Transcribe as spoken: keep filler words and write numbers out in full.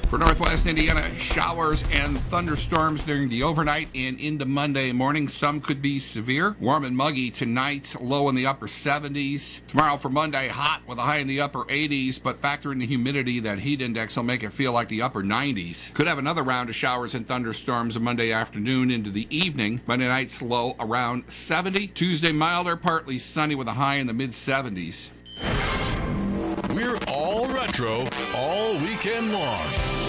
For northwest Indiana, showers and thunderstorms during the overnight and into Monday morning. Some could be severe. Warm and muggy tonight, low in the upper seventies. Tomorrow for Monday, hot with a high in the upper eighties, but factor in the humidity. That heat index will make it feel like the upper nineties. Could have another round of showers and thunderstorms Monday afternoon into the evening. Monday night's low around seventy. Tuesday, milder, partly sunny with a high in the mid seventies. We're all retro all weekend long.